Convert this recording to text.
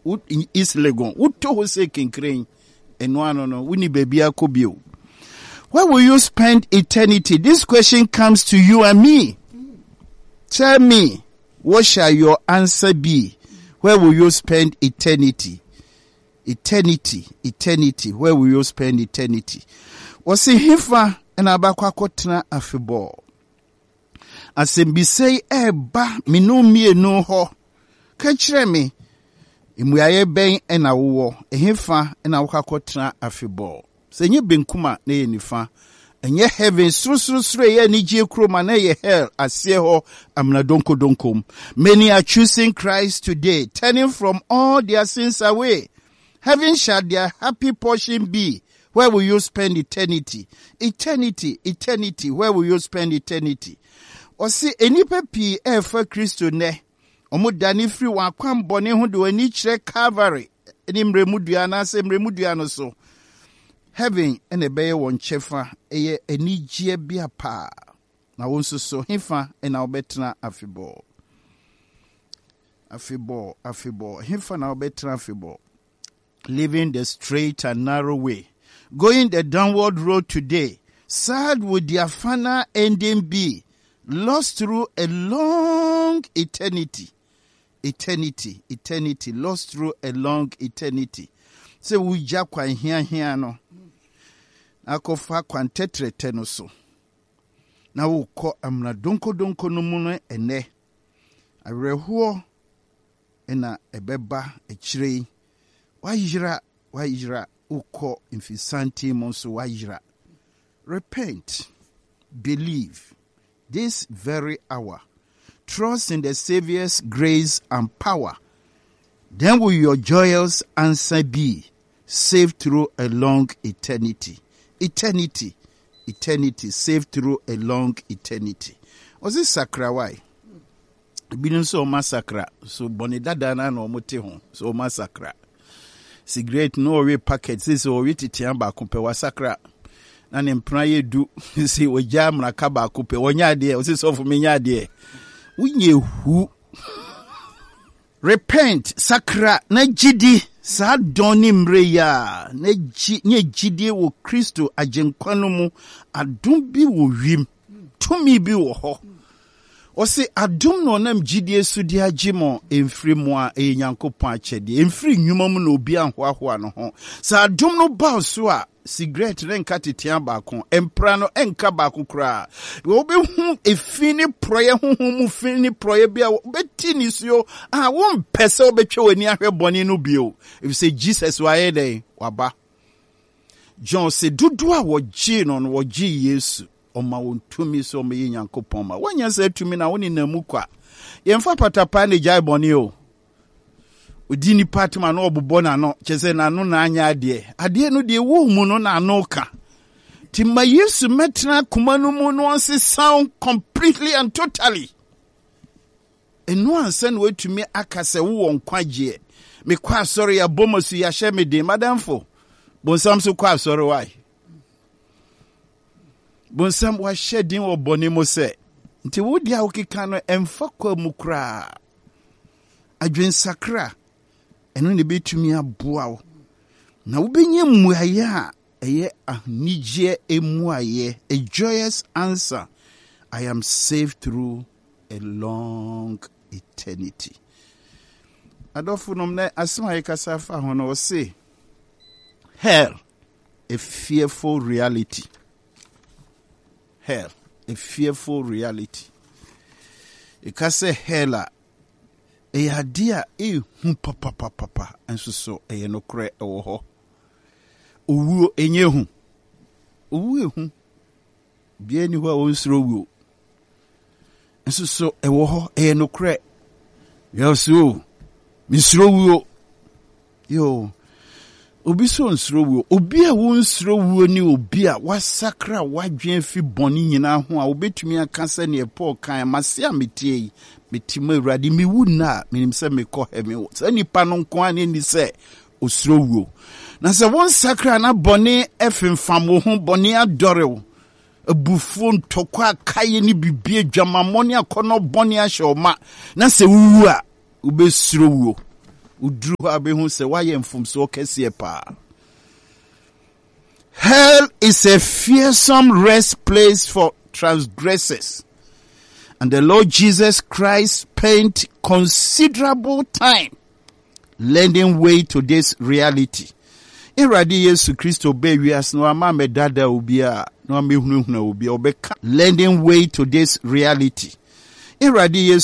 in East Legon. Uto ho se kinkren. Eno no. Uni baby akobio. Where will you spend eternity? This question comes to you and me. Tell me, what shall your answer be? Where will you spend eternity? Eternity. Where will you spend eternity? Wasi hifa na bakwa kotena afebo. Asembi say eba minumie no ho. Kachire me. Imuaye ben na wo. Hifa na wakakotena afebo. Senye benkuma na ye nifa. Enye heaven sru ye ni je kroma na ye hell asye ho amna donkom. Many are choosing Christ today, turning from all their sins away. Heaven shall their happy portion be. Where will you spend eternity? Eternity. Where will you spend eternity? Osi enipa pi efa Kristo ne. Omo dani free wa kwam bone ho de ani kire Calvary. Eni mremudua na se mremudua no so. Heaven ene beye won chefa eye enijie bia pa. Na wonso so hifa ena obetena afebo. Hifa na obetena afebo. Living the straight and narrow way. Going the downward road today. Sad would their final ending be. Lost through a long eternity. Lost through a long eternity. So we jakwa here no. Akofa kwantetre teno so. Na uko amna donko no muno ene. Arehuo ena ebeba echirei. Wajira uko infisanti monso wajira. Repent. Believe. This very hour. Trust in the Savior's grace and power. Then will your joyous answer be saved through a long eternity. Eternity, saved through a long eternity. Was this sakra why? Binu so massacre, so bonidada na no mote ho, so massacre. Cigarette no way packets, this or titiamba kumpe wa sakra. Na nempraye du, si wajam na kaba kumpe, wanyade, was this of me nyade. Unye hu. Repent, sakra, na jidi. Sa doni mreya nye jidie wo Kristo ajenkwano mu adum bi wo wim tumi bi wo ho osi adum no nam jidie su di agimo emfiri mu a enyankopon achede emfiri nwuma mu na obi anhoahoa no ho sa adum no ba so a cigarette renka tetia baako empra no enka baako kra wo be hu efini proye mu fini proye bia beti ni so a won pese obetwe wani ahwe bone no bio if say Jesus wa ye dey waba John say dudu a woji no woji Yesu oma wontumi so me Nyankopon ma wanya say tumi na woni na mu kwa yemfa patapa ne jai bone o Udini patma no obubo na no chese na no na anya ade no de wo mu no na no ka timma Yesu metna kuma no mu no onse sound completely and totally enu ansan wetumi akase wo nkwaje me kwa sorry ya bomosu ya hye de madamfo bonsam so kwa sorry why bonsam wa shedin wo bone mo se nti wo dia okika no emfa kwa mu kra adwen sakra eno ne betumi aboa wo na wo benye muaye a eye ahnije emuaye a joyous answer. I am saved through a long eternity. Adolfo nomne asma yekasa fa hono say hell a fearful reality. Hell a fearful reality. Ikase hella dia papa enso so no kre ewo ho owu enye hu owu ehu bia ni ho a wonsro wu enso so ewo ho no kre yeso misro wu yo obi so nsro wu obi a wonsro wu ni obi a wasakra wadwen fi boni nyina ho a obetumi aka se ne Paul kan mase ametie metima urade mi wu na minim se me ko heaven so nipa no nko ani ni se osro wu na se won sakra na boni efemfam wo ho boni adore abufu ntokwa akaye ni bibie dwamamoni akono boni ahyoma na se wu a ubesro wu udru abehu se waye mfumso kese pa. Hell is a fearsome rest place for transgressors. And the Lord Jesus Christ spent considerable time lending way to this reality. Iradi Yesu Kristo be wias no ama medada obia no amehunhuna obia obeka lending way to this reality. Iradi Yesu